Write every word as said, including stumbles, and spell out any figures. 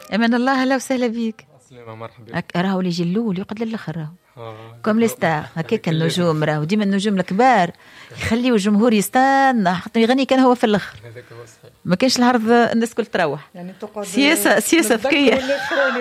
امان الله، اهلا وسهلا بيك. السلامة، مرحبا. راهو اللي يجي الاول يقعد للاخر، راهو كوم ليستا هكاك النجوم، راهو ديما النجوم الكبار يخليوا الجمهور يستنى حتى يغني كان هو في الاخر. ما كانش العرض الناس كل تروح. يعني سياسه سياسه ذكيه.